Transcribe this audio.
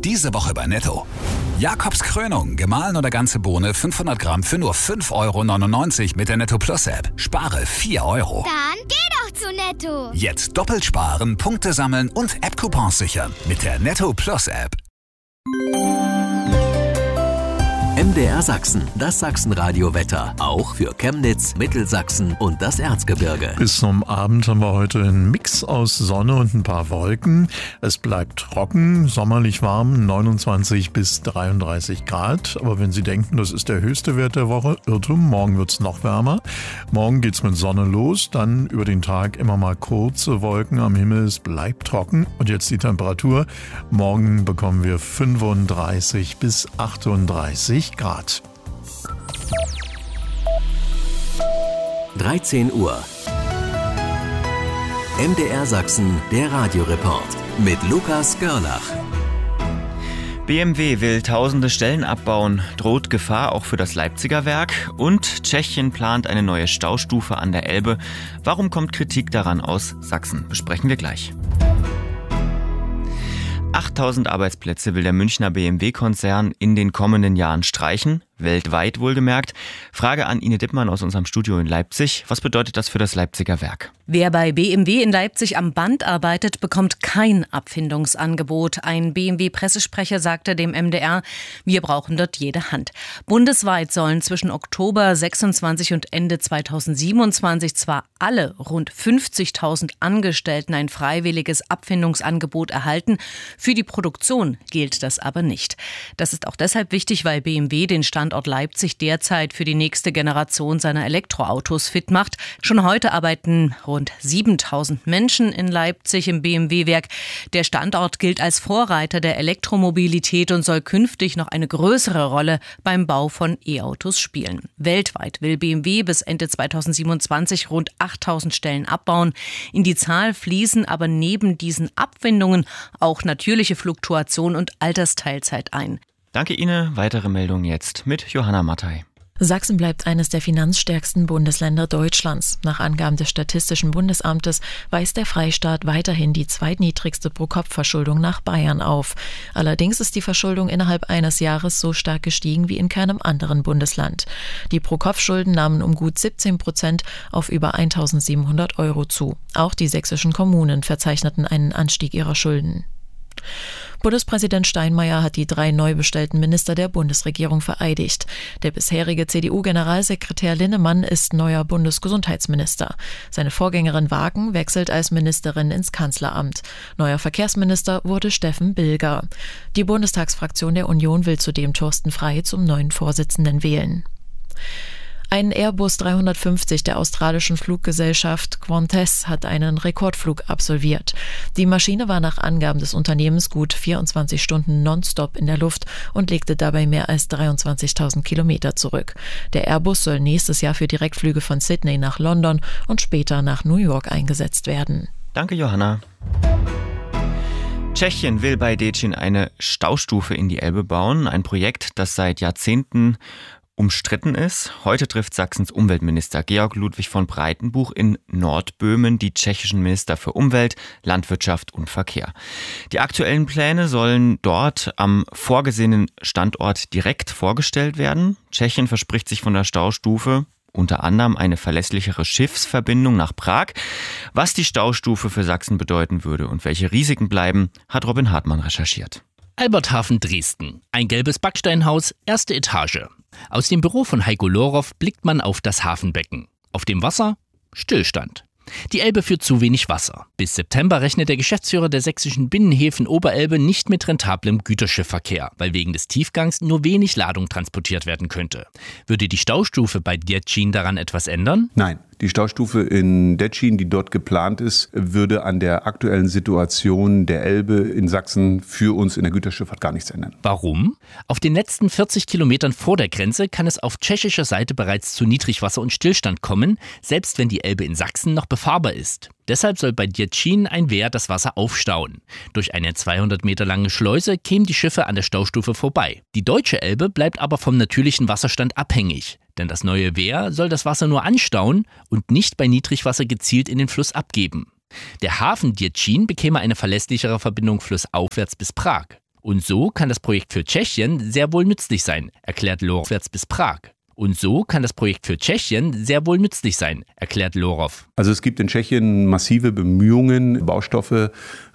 Diese Woche bei Netto. Jakobs Krönung, gemahlen oder ganze Bohne, 500 Gramm für nur 5,99 € mit der Netto Plus App. Spare 4 €. Dann geh doch zu Netto. Jetzt doppelt sparen, Punkte sammeln und App-Coupons sichern mit der Netto Plus App. MDR Sachsen, das Sachsenradio-Wetter. Auch für Chemnitz, Mittelsachsen und das Erzgebirge. Bis zum Abend haben wir heute einen Mix aus Sonne und ein paar Wolken. Es bleibt trocken, sommerlich warm, 29 bis 33 Grad. Aber wenn Sie denken, das ist der höchste Wert der Woche, Irrtum, morgen wird es noch wärmer. Morgen geht es mit Sonne los, dann über den Tag immer mal kurze Wolken am Himmel. Es bleibt trocken. Und jetzt die Temperatur. Morgen bekommen wir 35 bis 38 Grad. 13 Uhr. MDR Sachsen, der Radioreport mit Lukas Görlach. BMW will tausende Stellen abbauen, droht Gefahr auch für das Leipziger Werk und Tschechien plant eine neue Staustufe an der Elbe. Warum kommt Kritik daran aus Sachsen? Besprechen wir gleich. 8.000 Arbeitsplätze will der Münchner BMW-Konzern in den kommenden Jahren streichen, weltweit wohlgemerkt. Frage an Ine Dippmann aus unserem Studio in Leipzig. Was bedeutet das für das Leipziger Werk? Wer bei BMW in Leipzig am Band arbeitet, bekommt kein Abfindungsangebot. Ein BMW-Pressesprecher sagte dem MDR, wir brauchen dort jede Hand. Bundesweit sollen zwischen Oktober 26 und Ende 2027 zwar alle rund 50.000 Angestellten ein freiwilliges Abfindungsangebot erhalten. Für die Produktion gilt das aber nicht. Das ist auch deshalb wichtig, weil BMW den Standort Leipzig derzeit für die nächste Generation seiner Elektroautos fit macht. Schon heute arbeiten rund 7.000 Menschen in Leipzig im BMW-Werk. Der Standort gilt als Vorreiter der Elektromobilität und soll künftig noch eine größere Rolle beim Bau von E-Autos spielen. Weltweit will BMW bis Ende 2027 rund 8.000 Stellen abbauen. In die Zahl fließen aber neben diesen Abfindungen auch natürliche Fluktuation und Altersteilzeit ein. Danke Ihnen. Weitere Meldungen jetzt mit Johanna Mattei. Sachsen bleibt eines der finanzstärksten Bundesländer Deutschlands. Nach Angaben des Statistischen Bundesamtes weist der Freistaat weiterhin die zweitniedrigste Pro-Kopf-Verschuldung nach Bayern auf. Allerdings ist die Verschuldung innerhalb eines Jahres so stark gestiegen wie in keinem anderen Bundesland. Die Pro-Kopf-Schulden nahmen um gut 17% auf über 1.700 € zu. Auch die sächsischen Kommunen verzeichneten einen Anstieg ihrer Schulden. Bundespräsident Steinmeier hat die 3 neu bestellten Minister der Bundesregierung vereidigt. Der bisherige CDU-Generalsekretär Linnemann ist neuer Bundesgesundheitsminister. Seine Vorgängerin Wagen wechselt als Ministerin ins Kanzleramt. Neuer Verkehrsminister wurde Steffen Bilger. Die Bundestagsfraktion der Union will zudem Thorsten Frey zum neuen Vorsitzenden wählen. Ein Airbus 350 der australischen Fluggesellschaft Qantas hat einen Rekordflug absolviert. Die Maschine war nach Angaben des Unternehmens gut 24 Stunden nonstop in der Luft und legte dabei mehr als 23.000 Kilometer zurück. Der Airbus soll nächstes Jahr für Direktflüge von Sydney nach London und später nach New York eingesetzt werden. Danke, Johanna. Tschechien will bei Děčín eine Staustufe in die Elbe bauen. Ein Projekt, das seit Jahrzehnten umstritten ist. Heute trifft Sachsens Umweltminister Georg Ludwig von Breitenbuch in Nordböhmen die tschechischen Minister für Umwelt, Landwirtschaft und Verkehr. Die aktuellen Pläne sollen dort am vorgesehenen Standort direkt vorgestellt werden. Tschechien verspricht sich von der Staustufe unter anderem eine verlässlichere Schiffsverbindung nach Prag. Was die Staustufe für Sachsen bedeuten würde und welche Risiken bleiben, hat Robin Hartmann recherchiert. Alberthafen Dresden. Ein gelbes Backsteinhaus, erste Etage. Aus dem Büro von Heiko Lorow blickt man auf das Hafenbecken. Auf dem Wasser Stillstand. Die Elbe führt zu wenig Wasser. Bis September rechnet der Geschäftsführer der sächsischen Binnenhäfen Oberelbe nicht mit rentablem Güterschiffverkehr, weil wegen des Tiefgangs nur wenig Ladung transportiert werden könnte. Würde die Staustufe bei Děčín daran etwas ändern? Nein. Die Staustufe in Děčín, die dort geplant ist, würde an der aktuellen Situation der Elbe in Sachsen für uns in der Güterschifffahrt gar nichts ändern. Warum? Auf den letzten 40 Kilometern vor der Grenze kann es auf tschechischer Seite bereits zu Niedrigwasser und Stillstand kommen, selbst wenn die Elbe in Sachsen noch befahrbar ist. Deshalb soll bei Děčín ein Wehr das Wasser aufstauen. Durch eine 200 Meter lange Schleuse kämen die Schiffe an der Staustufe vorbei. Die deutsche Elbe bleibt aber vom natürlichen Wasserstand abhängig. Denn das neue Wehr soll das Wasser nur anstauen und nicht bei Niedrigwasser gezielt in den Fluss abgeben. Der Hafen Děčín bekäme eine verlässlichere Verbindung flussaufwärts bis Prag. Und so kann das Projekt für Tschechien sehr wohl nützlich sein, erklärt Lorov bis Prag. Und so kann das Projekt für Tschechien sehr wohl nützlich sein, erklärt Lorov. Also es gibt in Tschechien massive Bemühungen, Baustoffe